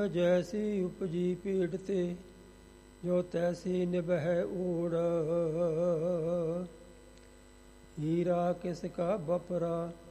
ਜੈਸੀ ਉਪਜੀ ਪੇਟ ਤੇ, ਜੋ ਤੈਸੀ ਨਿਭੈ ਓੜ। ਹੀਰਾ ਕਿਸ ਕਾ ਬਪਰਾ,